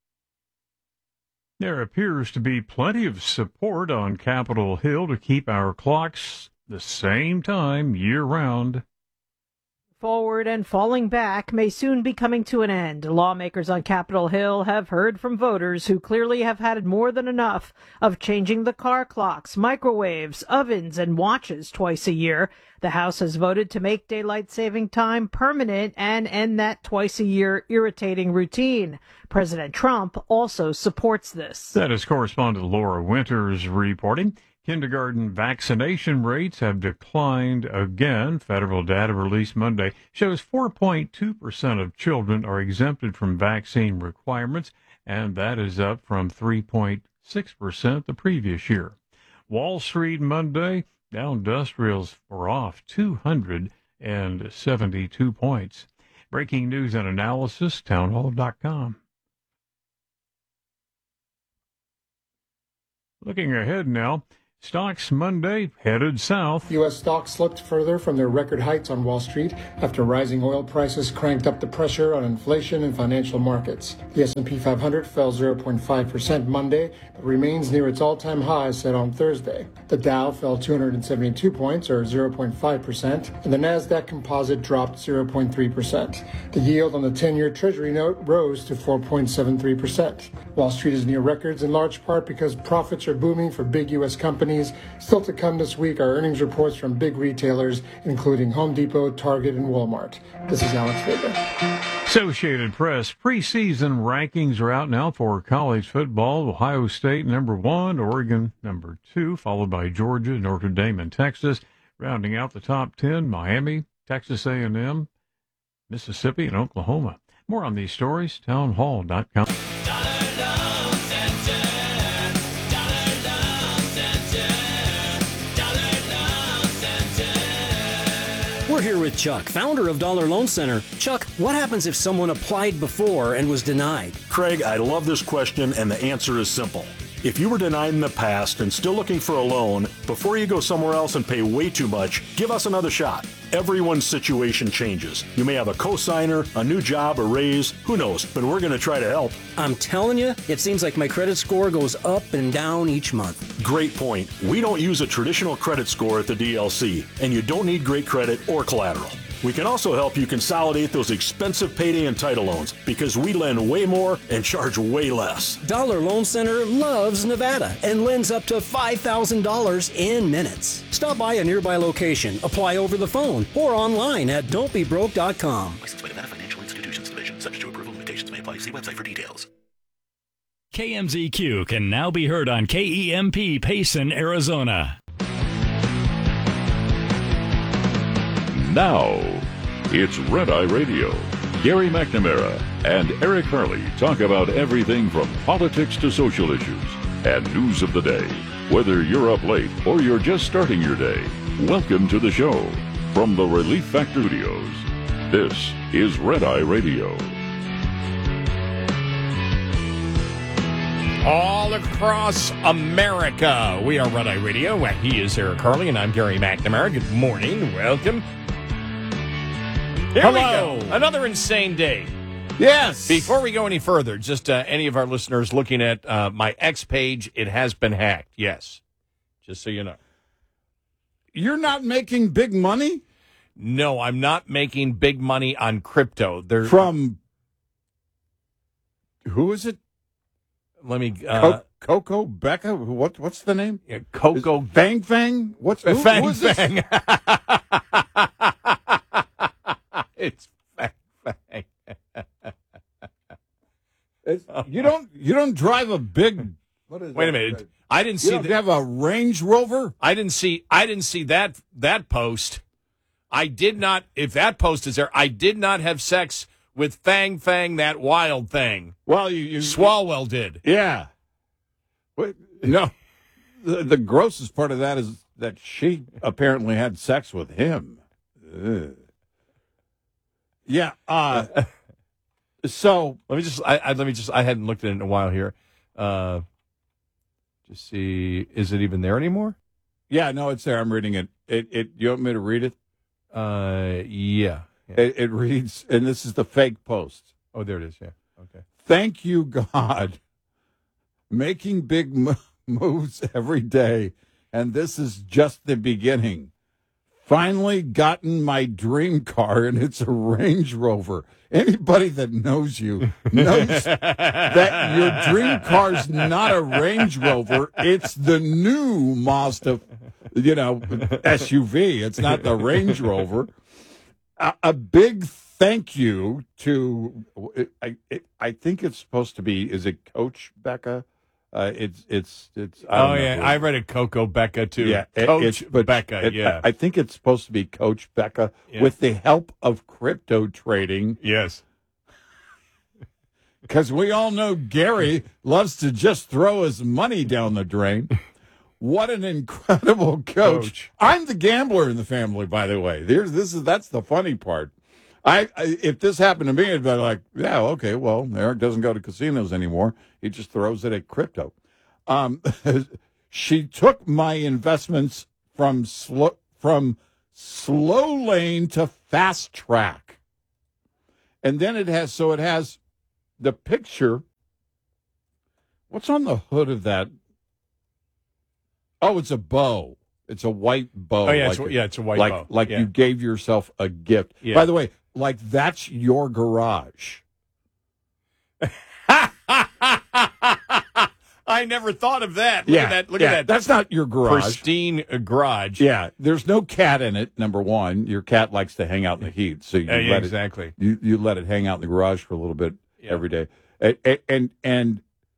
Speaker 2: There appears to be plenty of support on Capitol Hill to keep our clocks the same time year-round.
Speaker 26: Forward and falling back may soon be coming to an end. Lawmakers on Capitol Hill have heard from voters who clearly have had more than enough of changing the car clocks, microwaves, ovens, and watches twice a year. The House has voted to make daylight saving time permanent and end that twice a year irritating routine. President Trump also supports this.
Speaker 2: That is correspondent Laura Winters reporting. Kindergarten vaccination rates have declined again. Federal data released Monday shows four point two percent of children are exempted from vaccine requirements, and that is up from three point six percent the previous year. Wall Street Monday, Dow Industrials were off two hundred seventy-two points. Breaking news and analysis, townhall dot com. Looking ahead now, stocks Monday headed south.
Speaker 3: U S stocks slipped further from their record heights on Wall Street after rising oil prices cranked up the pressure on inflation and financial markets. The S and P five hundred fell zero point five percent Monday, but remains near its all-time high set on Thursday. The Dow fell two hundred seventy-two points, or zero point five percent, and the Nasdaq Composite dropped zero point three percent. The yield on the ten-year Treasury note rose to four point seven three percent. Wall Street is near records in large part because profits are booming for big U S companies. Still to come this week are earnings reports from big retailers, including Home Depot, Target, and Walmart. This is Alex Vega.
Speaker 2: Associated Press preseason rankings are out now for college football. Ohio State number one, Oregon number two, followed by Georgia, Notre Dame, and Texas. Rounding out the top ten, Miami, Texas A and M, Mississippi, and Oklahoma. More on these stories, townhall dot com.
Speaker 4: We're here with Chuck, founder of Dollar Loan Center. Chuck, what happens if someone applied before and was denied?
Speaker 5: Craig, I love this question, and the answer is simple. If you were denied in the past and still looking for a loan, before you go somewhere else and pay way too much, give us another shot. Everyone's situation changes. You may have a cosigner, a new job, a raise, who knows, but we're going to try to help.
Speaker 4: I'm telling you, it seems like my credit score goes up and down each month.
Speaker 5: Great point. We don't use a traditional credit score at the D L C, and you don't need great credit or collateral. We can also help you consolidate those expensive payday and title loans because we lend way more and charge way less.
Speaker 4: Dollar Loan Center loves Nevada and lends up to five thousand dollars in minutes. Stop by a nearby location, apply over the phone, or online at don't be broke dot com.
Speaker 8: Licensed by Nevada Financial Institutions Division. Subject to approval, limitations may apply. See website for details.
Speaker 9: K M Z Q can now be heard on K E M P Payson, Arizona.
Speaker 11: Now, it's Red Eye Radio. Gary McNamara and Eric Harley talk about everything from politics to social issues and news of the day. Whether you're up late or you're just starting your day, welcome to the show. From the Relief Factor Studios, this is Red Eye Radio.
Speaker 12: All across America, we are Red Eye Radio. He is Eric Harley, and I'm Gary McNamara. Good morning. Welcome. Here
Speaker 1: Hello.
Speaker 12: we go. Another insane day.
Speaker 1: Yes.
Speaker 12: Before we go any further, just uh, any of our listeners looking at uh, my X page, it has been hacked. Yes. Just so you know.
Speaker 1: You're not making big money?
Speaker 12: No, I'm not making big money on crypto. There,
Speaker 1: From who is it?
Speaker 12: Let me. Uh,
Speaker 1: Co- Coco Becca? What? What's the name?
Speaker 12: Yeah, Coco
Speaker 1: is Fang Fang? What's who,
Speaker 12: Fang
Speaker 1: who is
Speaker 12: Fang? It's Fang Fang.
Speaker 1: It's, you don't. You don't drive a big. What is
Speaker 12: Wait
Speaker 1: that?
Speaker 12: a minute. I didn't
Speaker 1: You
Speaker 12: see.
Speaker 1: don't
Speaker 12: the,
Speaker 1: have a Range Rover?
Speaker 12: I didn't see. I didn't see that that post. I did not. If that post is there, I did not have sex with Fang Fang, that wild thing.
Speaker 1: Well, you, you
Speaker 12: Swalwell did.
Speaker 1: Yeah. Wait, no. The, the grossest part of that is that she apparently had sex with him. Ugh. Yeah. Uh, so
Speaker 12: let me just. I, I let me just. I hadn't looked at it in a while here. Uh, just see. Is it even there anymore?
Speaker 1: Yeah. No, it's there. I'm reading it. It. It. You want me to read it?
Speaker 12: Uh. Yeah. yeah.
Speaker 1: It, it reads, and this is the fake post.
Speaker 12: Oh, there it is. Yeah. Okay.
Speaker 1: Thank you, God. Making big mo- moves every day, and this is just the beginning. Finally gotten my dream car, and it's a Range Rover. Anybody that knows you knows that your dream car's not a Range Rover. It's the new Mazda, you know, S U V. It's not the Range Rover. A, a big thank you to, I, it, I think it's supposed to be, is it Coach Becca? Uh, it's it's it's. I
Speaker 12: Oh yeah, I read it. Coco Becca too.
Speaker 1: Yeah, it-
Speaker 12: Coach
Speaker 1: it's, but
Speaker 12: Becca.
Speaker 1: it-
Speaker 12: yeah,
Speaker 1: I, I think it's supposed to be Coach Becca
Speaker 12: Yeah.
Speaker 1: with the help of crypto trading.
Speaker 12: Yes,
Speaker 1: because we all know Gary loves to just throw his money down the drain. What an incredible coach.
Speaker 12: Coach.
Speaker 1: I'm the gambler in the family, by the way. There's this is that's the funny part. I, I if this happened to me, I'd be like, yeah, okay, well, Eric doesn't go to casinos anymore. He just throws it at crypto. Um, She took my investments from slow from slow lane to fast track. And then it has, so it has the picture. What's on the hood of that? Oh, it's a bow. It's a white bow.
Speaker 12: Oh, yeah,
Speaker 1: like,
Speaker 12: it's, yeah, it's a white
Speaker 1: like,
Speaker 12: bow.
Speaker 1: Like
Speaker 12: yeah.
Speaker 1: you gave yourself a gift.
Speaker 12: Yeah.
Speaker 1: By the way, like that's your garage.
Speaker 12: I never thought of that. Look
Speaker 1: yeah,
Speaker 12: at that. Look
Speaker 1: yeah,
Speaker 12: at that.
Speaker 1: That's not your garage.
Speaker 12: Pristine uh, garage.
Speaker 1: Yeah, there's no cat in it. Number one, your cat likes to hang out in the heat, so you
Speaker 12: Uh, yeah,
Speaker 1: let
Speaker 12: exactly.
Speaker 1: it, you you let it hang out in the garage for a little bit
Speaker 12: Yeah.
Speaker 1: every day, and and, and and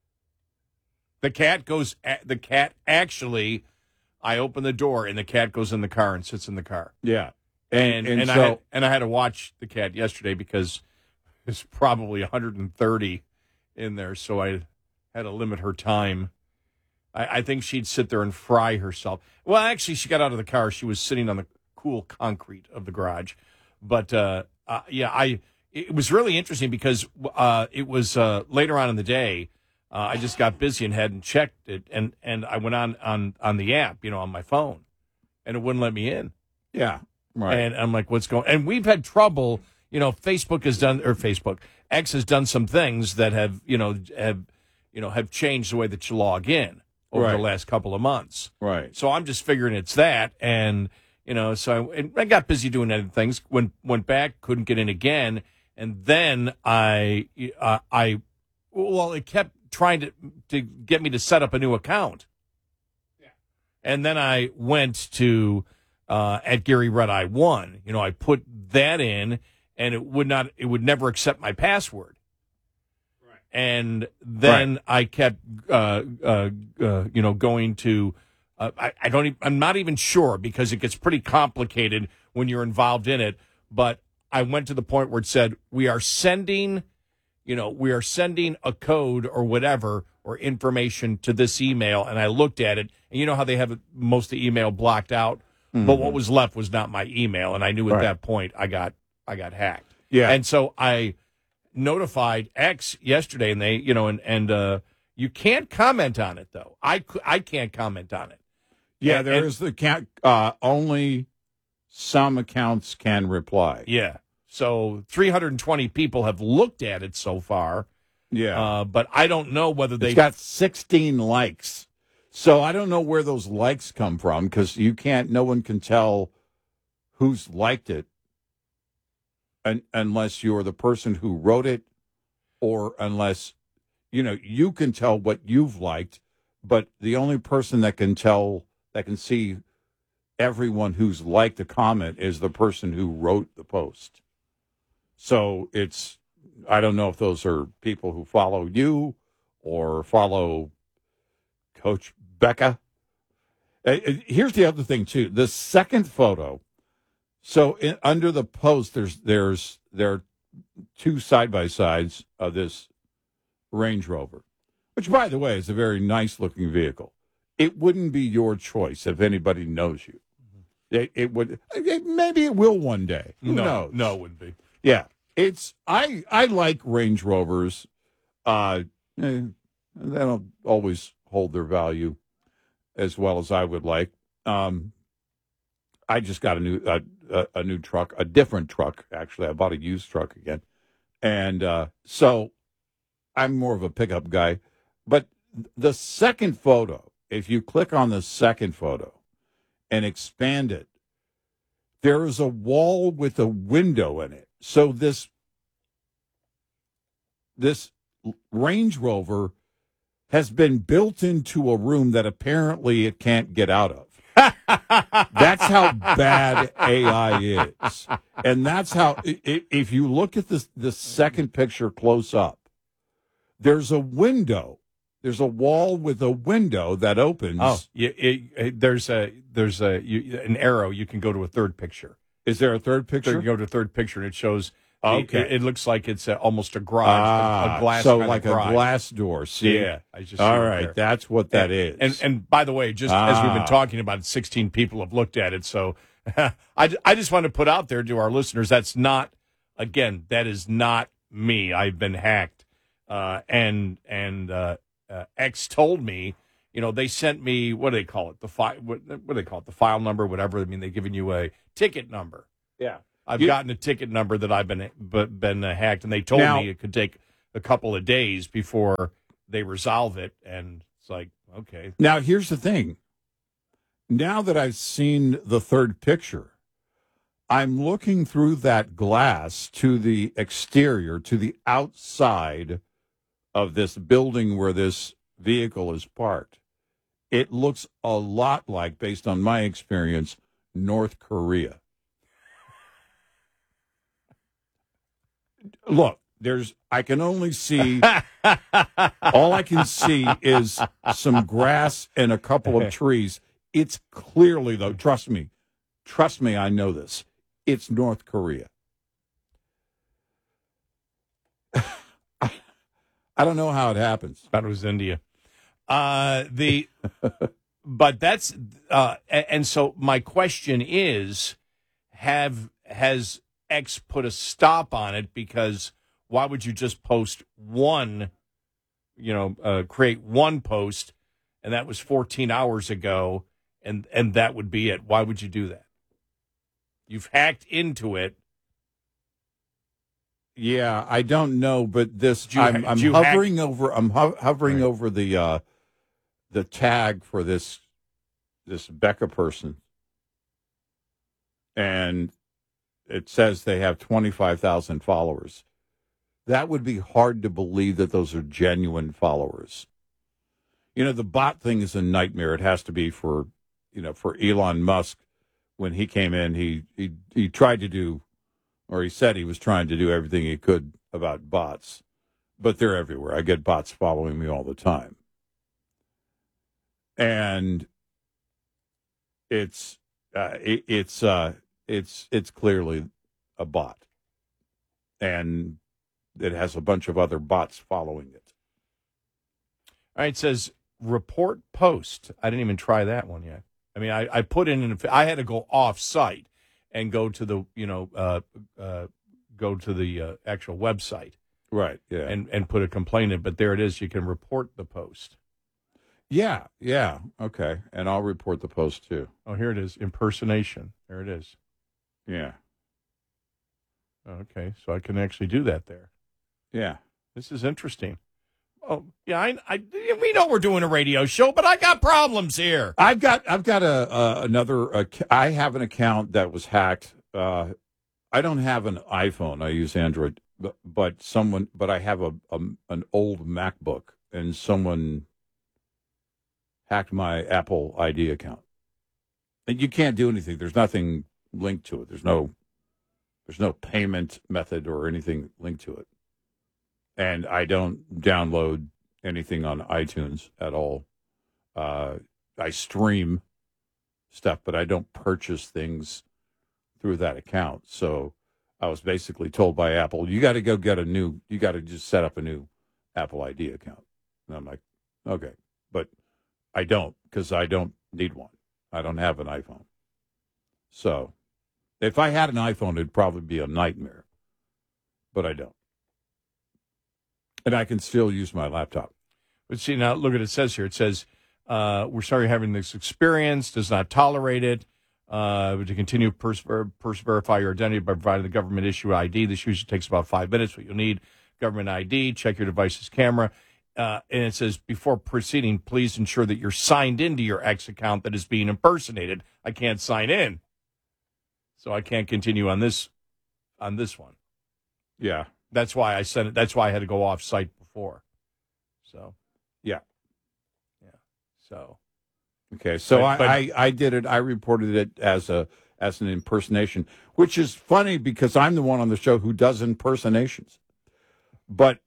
Speaker 12: the cat goes. The cat actually. I open the door and the cat goes in the car and sits in the car.
Speaker 1: yeah,
Speaker 12: And and,
Speaker 1: and, and
Speaker 12: I
Speaker 1: so
Speaker 12: had, and I had to watch the cat yesterday because there's probably one hundred thirty in there, so I had to limit her time. I, I think she'd sit there and fry herself. Well, actually, she got out of the car. She was sitting on the cool concrete of the garage. But, uh, uh, yeah, I it was really interesting because uh, it was uh, later on in the day. Uh, I just got busy and hadn't checked it, and, and I went on, on, on the app, you know, on my phone, and it wouldn't let me in.
Speaker 1: yeah, right.
Speaker 12: And I'm like, what's going on? And we've had trouble, you know, Facebook has done, or Facebook, X has done some things that have, you know, have, you know, have changed the way that you log in over
Speaker 1: Right.
Speaker 12: the last couple of months.
Speaker 1: Right.
Speaker 12: So I'm just figuring it's that. And, you know, so I, and I got busy doing other things, went, went back, couldn't get in again. And then I, uh, I, well, it kept trying to, to get me to set up a new account. Yeah. And then I went to, uh, at Gary Red Eye one, you know, I put that in and it would not, it would never accept my password. Right. And then right. I kept, uh, uh, uh, you know, going to, uh, I, I don't, even, I'm not even sure because it gets pretty complicated when you're involved in it. But I went to the point where it said, we are sending, you know, we are sending a code or whatever or information to this email. And I looked at it, and you know how they have most of the email blocked out, mm-hmm. but what was left was not my email. And I knew at
Speaker 1: right.
Speaker 12: that point I got I got hacked.
Speaker 1: Yeah.
Speaker 12: And so I notified X yesterday, and they, you know, and and uh, you can't comment on it though. I I can't comment on it.
Speaker 1: Yeah,
Speaker 12: and,
Speaker 1: there
Speaker 12: and,
Speaker 1: is the count. Uh, only some accounts can reply.
Speaker 12: Yeah. So three hundred twenty people have looked at it so far.
Speaker 1: Yeah.
Speaker 12: Uh, but I don't know whether they
Speaker 1: It's got sixteen likes. So I don't know where those likes come from because you can't, no one can tell who's liked it un, unless you're the person who wrote it or unless, you know, you can tell what you've liked, but the only person that can tell, that can see everyone who's liked a comment is the person who wrote the post. So it's, I don't know if those are people who follow you or follow Coach Becca. Uh, here's the other thing too. The second photo. So in, under the post, there's there's there are two side by sides of this Range Rover, which by the way is a very nice looking vehicle. It wouldn't be your choice if anybody knows you. It, it would. It, maybe it will one day. Who
Speaker 12: no,
Speaker 1: knows?
Speaker 12: No, it wouldn't be.
Speaker 1: Yeah, it's I I like Range Rovers. Uh, eh, they don't always hold their value as well as I would like. Um, I just got a new a, a, a new truck, a different truck actually. I bought a used truck again, and uh, so I'm more of a pickup guy. But the second photo, if you click on the second photo and expand it, there is a wall with a window in it. So this this Range Rover has been built into a room that apparently it can't get out of. That's how bad A I is. And that's how, if you look at this, the second picture close up, there's a window. There's a wall with a window that opens.
Speaker 12: Oh, it, it, it, there's a there's a you, an arrow. You can go to a third picture.
Speaker 1: Is there a third picture?
Speaker 12: You go to a third picture, and it shows.
Speaker 1: Okay.
Speaker 12: It, it looks like it's a, almost a garage,
Speaker 1: ah,
Speaker 12: a, a glass.
Speaker 1: So
Speaker 12: kind
Speaker 1: like
Speaker 12: of garage.
Speaker 1: a glass door. See?
Speaker 12: Yeah, I just.
Speaker 1: All
Speaker 12: see it
Speaker 1: right,
Speaker 12: there.
Speaker 1: that's what that
Speaker 12: and,
Speaker 1: is.
Speaker 12: And and by the way, just
Speaker 1: ah.
Speaker 12: as we've been talking about it, sixteen people have looked at it. So I I just want to put out there to our listeners, that's not, again, that is not me. I've been hacked, uh, and and uh, uh, X told me, You know, they sent me, what do they call it? The fi- what, what do they call it? The file number, whatever. I mean, they've given you a ticket number.
Speaker 1: Yeah.
Speaker 12: I've
Speaker 1: You-
Speaker 12: gotten a ticket number that I've been been uh, hacked, and they told
Speaker 1: Now-
Speaker 12: me it could take a couple of days before they resolve it. And it's like, okay.
Speaker 1: Now, here's the thing. Now that I've seen the third picture, I'm looking through that glass to the exterior, to the outside of this building where this vehicle is parked. It looks a lot like, based on my experience, North Korea. Look, there's, I can only see, all I can see is some grass and a couple of trees. It's clearly, though, trust me, trust me, I know this. It's North Korea. I don't know how it happens.
Speaker 12: Thought it was India. Uh, the, but that's, uh, and, and so my question is, have, has X put a stop on it? Because why would you just post one, you know, uh, create one post, and that was fourteen hours ago, and, and that would be it? Why would you do that? You've hacked into it.
Speaker 1: Yeah, I don't know, but this
Speaker 12: you
Speaker 1: I'm,
Speaker 12: ha-
Speaker 1: I'm
Speaker 12: you
Speaker 1: hovering
Speaker 12: hack-
Speaker 1: over. I'm ho- hovering over the uh, the tag for this this Becca person, and it says they have twenty-five thousand followers. That would be hard to believe that those are genuine followers. You know, the bot thing is a nightmare. It has to be for, you know, for Elon Musk. When he came in, he he he tried to do, or he said he was trying to do everything he could about bots, but they're everywhere. I get bots following me all the time. And it's uh, it, it's uh, it's it's clearly a bot, and it has a bunch of other bots following it.
Speaker 12: All right, it says report post. I didn't even try that one yet. I mean, I, I put in an, I had to go off site and go to the, you know, uh, uh, go to the uh, actual website.
Speaker 1: Right. Yeah.
Speaker 12: And, and put a complaint in, but there it is. You can report the post.
Speaker 1: Yeah. Yeah. Okay. And I'll report the post too.
Speaker 12: Oh, here it is. Impersonation. There it is.
Speaker 1: Yeah.
Speaker 12: Okay. So I can actually do that there.
Speaker 1: Yeah.
Speaker 12: This is interesting. Oh, yeah, I, I, we know we're doing a radio show, but I got problems here.
Speaker 1: I've got, I've got a, uh, another, uh, I have an account that was hacked. Uh, I don't have an iPhone. I use Android, but, but someone, but I have a, a, an old MacBook, and someone hacked my Apple I D account. And you can't do anything. There's nothing linked to it. There's no, there's no payment method or anything linked to it. And I don't download anything on iTunes at all. Uh, I stream stuff, but I don't purchase things through that account. So I was basically told by Apple, you got to go get a new, you got to just set up a new Apple I D account. And I'm like, okay. But I don't, because I don't need one. I don't have an iPhone. So if I had an iPhone, it'd probably be a nightmare. But I don't. And I can still use my laptop.
Speaker 12: But see, now look at it says here. It says, uh, we're sorry you're having this experience, does not tolerate it. Uh, to continue, pers- pers- verify your identity by providing the government issue I D. This usually takes about five minutes. What you'll need, government I D, check your device's camera. Uh, and it says, before proceeding, please ensure that you're signed into your X account that is being impersonated. I can't sign in. So I can't continue on this, on this one.
Speaker 1: Yeah.
Speaker 12: That's why I sent it. That's why I had to go off site before. So,
Speaker 1: yeah,
Speaker 12: yeah. So,
Speaker 1: okay. So
Speaker 12: but,
Speaker 1: I,
Speaker 12: but,
Speaker 1: I, I did it. I reported it as a as an impersonation, which is funny because I'm the one on the show who does impersonations. But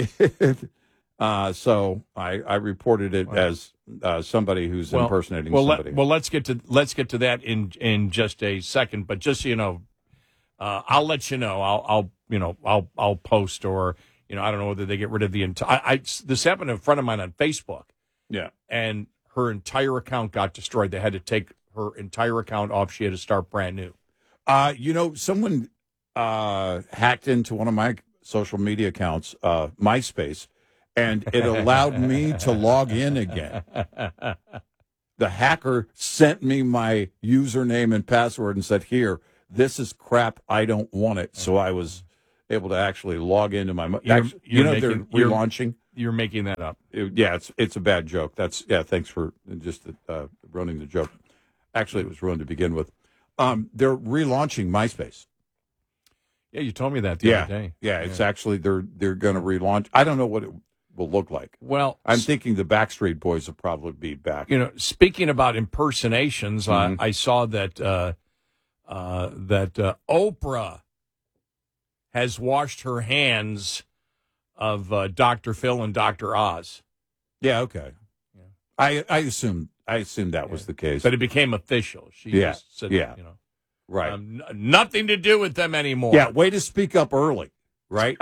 Speaker 1: uh, so I, I reported it
Speaker 12: well,
Speaker 1: as uh, somebody who's
Speaker 12: well,
Speaker 1: impersonating
Speaker 12: well,
Speaker 1: somebody.
Speaker 12: Let, well, let's get to let's get to that in in just a second. But just so you know, uh, I'll let you know. I'll I'll. You know, I'll I'll post, or you know, I don't know whether they get rid of the entire. I, I this happened to a friend of mine on Facebook.
Speaker 1: Yeah,
Speaker 12: and her entire account got destroyed. They had to take her entire account off. She had to start brand new.
Speaker 1: Uh, you know, someone uh, hacked into one of my social media accounts, uh, MySpace, and it allowed me to log in again. The hacker sent me my username and password and said, here, this is crap. I don't want it. So I was able to actually log into my...
Speaker 12: You're,
Speaker 1: actually,
Speaker 12: you're
Speaker 1: you know,
Speaker 12: making,
Speaker 1: they're relaunching.
Speaker 12: You're, you're making that up.
Speaker 1: It, yeah, it's it's a bad joke. That's Yeah, thanks for just uh, ruining the joke. Actually, it was ruined to begin with. Um, they're relaunching MySpace.
Speaker 12: Yeah, you told me that the
Speaker 1: yeah,
Speaker 12: other day.
Speaker 1: Yeah, it's yeah. actually, they're they're going to relaunch. I don't know what it will look like.
Speaker 12: Well,
Speaker 1: I'm thinking the Backstreet Boys will probably be back.
Speaker 12: You know, speaking about impersonations,
Speaker 1: Mhm.
Speaker 12: I, I saw that uh, uh, that uh, Oprah has washed her hands of uh, Doctor Phil and Doctor Oz.
Speaker 1: Yeah, okay.
Speaker 12: Yeah.
Speaker 1: I I assumed I assumed that yeah. was the case,
Speaker 12: but it became official. She
Speaker 1: yeah.
Speaker 12: just said,
Speaker 1: yeah.
Speaker 12: you know,
Speaker 1: right,
Speaker 12: um, n- nothing to do with them anymore.
Speaker 1: Yeah, way to speak up early, right?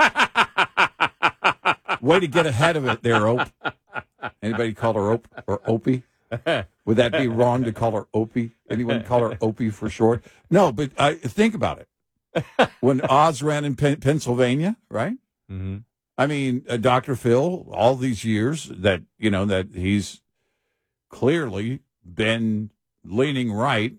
Speaker 1: Way to get ahead of it there, Ope. Anybody call her Ope or Opie? Would that be wrong to call her Opie? Anyone call her Opie for short? No, but uh, think about it. When Oz ran in Pen- Pennsylvania, right?
Speaker 12: Mm-hmm.
Speaker 1: I mean, uh, Doctor Phil, all these years that, you know, that he's clearly been leaning right.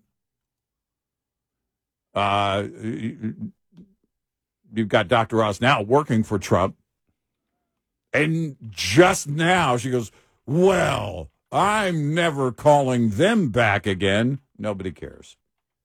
Speaker 1: Uh, you've got Doctor Oz now working for Trump. And just now she goes, well, I'm never calling them back again. Nobody cares.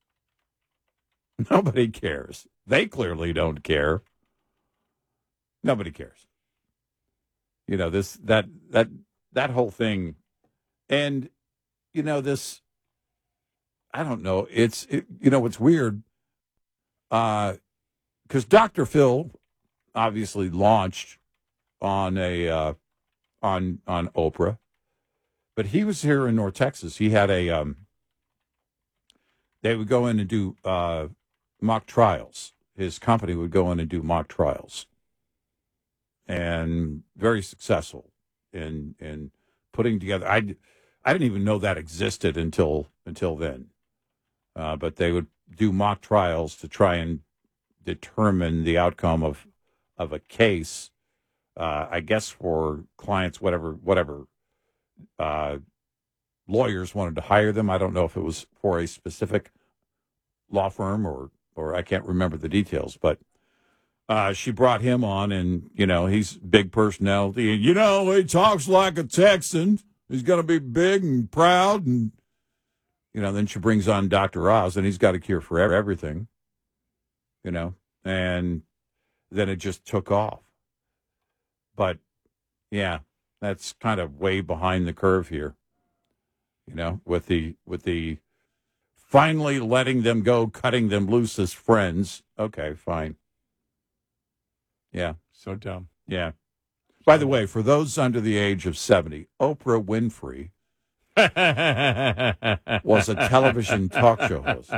Speaker 1: Nobody cares. They clearly don't care. Nobody cares. You know, this, that, that, that whole thing. And, you know, this, I don't know. It's, it, you know, it's weird. Uh, because Doctor Phil obviously launched on a, uh, on, on Oprah, but he was here in North Texas. He had a, um, they would go in and do, uh, mock trials. His company would go in and do mock trials. And very successful in in putting together. I, I didn't even know that existed until until then. Uh, but they would do mock trials to try and determine the outcome of of a case. Uh, I guess for clients, whatever whatever uh, lawyers wanted to hire them. I don't know if it was for a specific law firm or or I can't remember the details, but. Uh, she brought him on, and, you know, he's big personality. And, you know, he talks like a Texan. He's going to be big and proud. And, you know, then she brings on Doctor Oz, and he's got a cure for everything, you know. And then it just took off. But, yeah, that's kind of way behind the curve here, you know, with the with the finally letting them go, cutting them loose as friends. Okay, fine. Yeah.
Speaker 12: So dumb.
Speaker 1: Yeah. By the way, for those under the age of seventy, Oprah Winfrey was a television talk show host.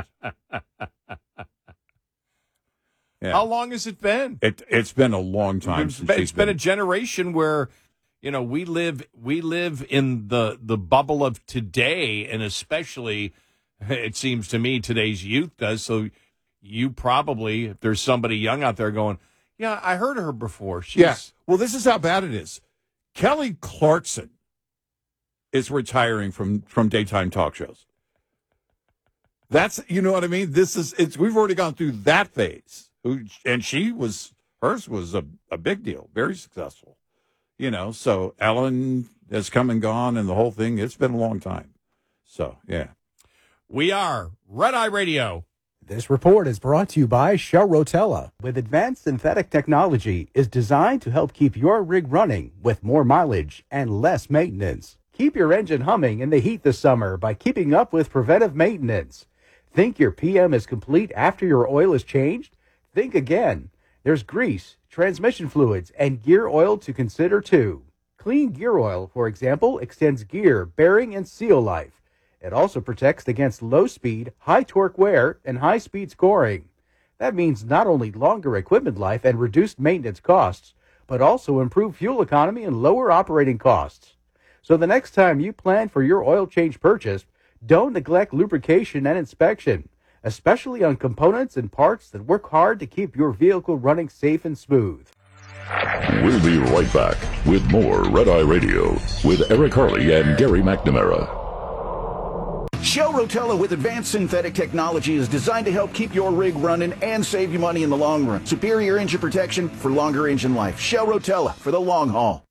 Speaker 1: Yeah.
Speaker 12: How long has it been?
Speaker 1: It, it's been a long time.
Speaker 12: It's
Speaker 1: since
Speaker 12: been,
Speaker 1: she's
Speaker 12: it's been
Speaker 1: been
Speaker 12: a generation where, you know, we live we live in the, the bubble of today, and especially, it seems to me, today's youth does. So you probably, if there's somebody young out there going, yeah, I heard of her before. She's...
Speaker 1: Yeah. Well, this is how bad it is. Kelly Clarkson is retiring from, from daytime talk shows. That's, you know what I mean? This is, it's, we've already gone through that phase. And she was, hers was a, a big deal, very successful. You know, so Ellen has come and gone and the whole thing, it's been a long time. So, yeah.
Speaker 12: We are Red Eye Radio.
Speaker 7: This report is brought to you by Shell Rotella. With advanced synthetic technology, is designed to help keep your rig running with more mileage and less maintenance. Keep your engine humming in the heat this summer by keeping up with preventive maintenance. Think your P M is complete after your oil is changed? Think again. There's grease, transmission fluids, and gear oil to consider too. Clean gear oil, for example, extends gear, bearing, and seal life. It also protects against low-speed, high-torque wear and high-speed scoring. That means not only longer equipment life and reduced maintenance costs, but also improved fuel economy and lower operating costs. So the next time you plan for your oil change purchase, don't neglect lubrication and inspection, especially on components and parts that work hard to keep your vehicle running safe and smooth.
Speaker 11: We'll be right back with more Red Eye Radio with Eric Harley and Gary McNamara.
Speaker 6: Shell Rotella with advanced synthetic technology is designed to help keep your rig running and save you money in the long run. Superior engine protection for longer engine life. Shell Rotella for the long haul.